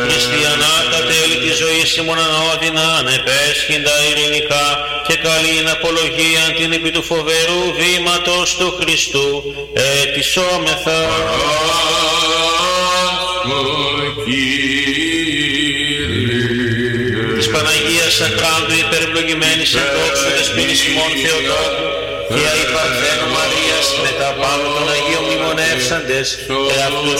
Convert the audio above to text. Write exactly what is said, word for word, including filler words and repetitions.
χριστιανά τα τέλη της ζωής ημών ανώδυνα, ανεπέσχυντα ειρηνικά και καλήν απολογίαν την επί του φοβερού βήματος του Χριστού ετισόμεθα. Της Παναγίας Ακράντου υπερευλογημένης εν δόξου δεσποινής ημών Θεοτόκου και αη Παρθένου Μαρίας με τα πάνω των Αγίων μνημονεύσαντες και αυτούς